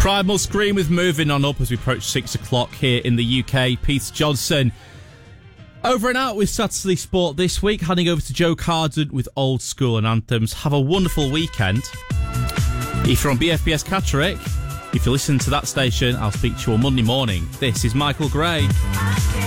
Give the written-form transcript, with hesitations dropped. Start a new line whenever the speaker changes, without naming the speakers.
Primal Scream with Moving On Up as we approach 6 o'clock here in the UK. Peter Johnson over and out with Saturday Sport this week, handing over to Joe Carden with Old School and Anthems. Have a wonderful weekend. If you're on BFBS Catterick, if you listen to that station, I'll speak to you on Monday morning. This is Michael Gray.